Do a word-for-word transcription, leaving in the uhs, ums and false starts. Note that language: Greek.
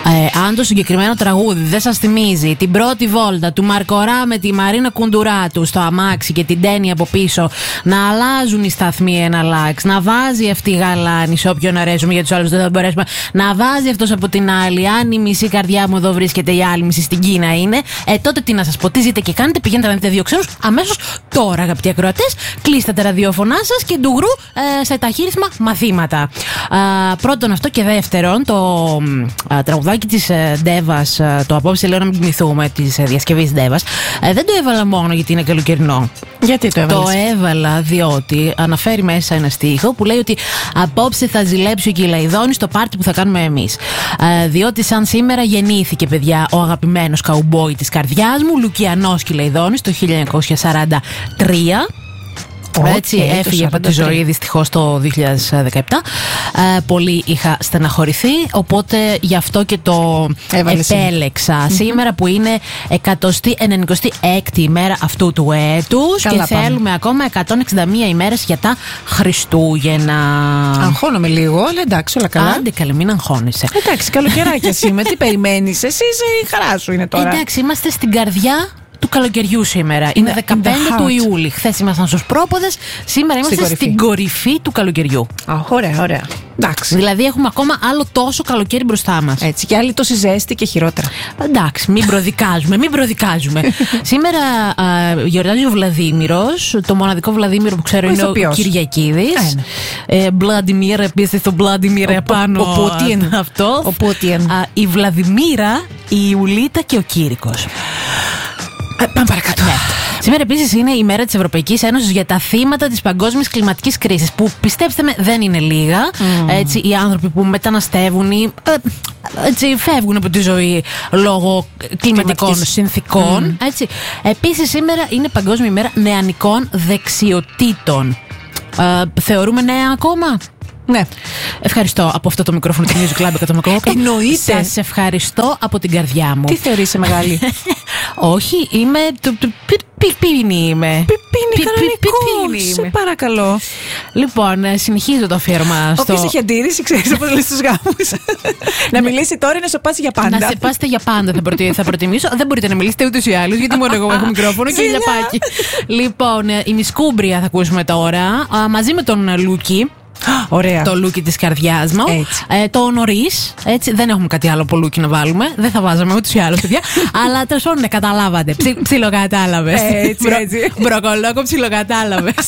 Ε, αν το συγκεκριμένο τραγούδι δεν σας θυμίζει την πρώτη βόλτα του Μαρκορά με τη Μαρίνα Κουντουράτου στο αμάξι και την Τέννη από πίσω, να αλλάζουν οι σταθμοί ένα λάξ, να βάζει αυτή η γαλάνη σε όποιον αρέσουμε, για τους άλλους δεν θα μπορέσουμε, να βάζει αυτός από την άλλη. Αν η μισή καρδιά μου εδώ βρίσκεται, η άλλη μισή στην Κίνα είναι, ε, τότε τι να σας πω, τι ζείτε και κάνετε, πηγαίνετε να δείτε δύο ξένους αμέσως τώρα, αγαπητοί ακροατές. Κλείστε τα ραδιόφωνά σας και ντουγρού ε, σε ταχύριθμα μαθήματα. Ε, πρώτον αυτό, και δεύτερον, το ε, τραγουδάκι της ε, Ντέβας, ε, το απόψε λέω να μην κοιμηθούμε, της ε, διασκευής Ντέβας, ε, δεν το έβαλα μόνο γιατί είναι καλοκαιρινό. Γιατί το έβαλες? Το έβαλα διότι αναφέρει μέσα ένα στίχο που λέει ότι απόψε θα ζηλέψει ο Κυλαϊδόνης στο πάρτι που θα κάνουμε εμείς. Ε, διότι σαν σήμερα γεννήθηκε, παιδιά, ο αγαπημένος καουμπόι της καρδιάς μου, Λουκιανός Κυλαϊδόνης, το χίλια εννιακόσια σαράντα τρία. Okay, έτσι έφυγε από τη ζωή δυστυχώς το δύο χιλιάδες δεκαεπτά. ε, Πολύ είχα στεναχωρηθεί, οπότε γι' αυτό και το Έβαλες επέλεξα mm-hmm. σήμερα που είναι εκατοστή ενενηκοστή έκτη ημέρα αυτού του έτους. Καλά, και πάμε. Θέλουμε ακόμα εκατόν εξήντα μία ημέρες για τα Χριστούγεννα. Αγχώνομαι λίγο, αλλά εντάξει, όλα καλά. Άντε καλέ, μην αγχώνεσαι. Εντάξει, καλοκαιράκια σήμερα, τι περιμένεις εσύ, η χαρά σου είναι τώρα. Εντάξει, είμαστε στην καρδιά του καλοκαιριού σήμερα. Είναι δεκαπέντε του Ιούλη. Χθες ήμασταν στους πρόποδες. Σήμερα είμαστε στην κορυφή, στην κορυφή του καλοκαιριού. Α, ωραία, ωραία. Εντάξει. Δηλαδή έχουμε ακόμα άλλο τόσο καλοκαίρι μπροστά μας. Έτσι. Και άλλη τόση ζέστη και χειρότερα. Εντάξει, μην προδικάζουμε, μην προδικάζουμε. Σήμερα α, γιορτάζει ο Βλαδίμηρος. Το μοναδικό Βλαδίμηρο που ξέρω είναι ο, ο Κυριακίδης. Βλαντιμίρα, επίσης το Βλαντιμίρα επάνω. Ο Πούτιν. Αυτό. Ο Πούτιν. Η Βλαδιμίρα, η Ιουλίτα και ο Κήρικος. Πάμε παρακάτω. Ναι. Σήμερα επίσης είναι η μέρα της Ευρωπαϊκής Ένωσης για τα θύματα της παγκόσμιας κλιματικής κρίσης, που πιστέψτε με δεν είναι λίγα. Mm. Έτσι, οι άνθρωποι που μεταναστεύουν ή ε, έτσι, φεύγουν από τη ζωή λόγω κλιματικών Κλιματικής. συνθηκών. Mm. Έτσι. Επίσης σήμερα είναι Παγκόσμια ημέρα νεανικών δεξιοτήτων. Ε, θεωρούμε νέα ακόμα? Ναι. Ευχαριστώ από αυτό το μικρόφωνο του Music Club εκατό κόμμα οκτώ. Εννοείται. Σας ευχαριστώ από την καρδιά μου. Τι θεωρείσαι μεγάλη? Όχι, είμαι. Πιπίνι είμαι. Πιπίνι, κανονικό. Σε παρακαλώ. Λοιπόν, συνεχίζω το αφιέρωμα στο. Όποιος έχει αντίρρηση, ξέρεις πώς λες στους γάμους. Να μιλήσει τώρα ή να σε πάσει για πάντα? Να σε πάσετε για πάντα θα προτιμήσω. Δεν μπορείτε να μιλήσετε ούτως ή άλλως, γιατί μόνο εγώ έχω μικρόφωνο και λιαπάκι. Λοιπόν, η Μισκούμπρια θα ακούσουμε τώρα μαζί με τον Λούκι. Ωραία. Το Λούκι της καρδιάς μου. Ε, το νωρίς. Έτσι, δεν έχουμε κάτι άλλο από Λούκι να βάλουμε. Δεν θα βάζαμε ούτως ή άλλως, παιδιά. Αλλά τέλος πάντων, καταλάβατε. Ψιλοκατάλαβες. Έτσι, έτσι. Μπροκολόκο, ψιλοκατάλαβες.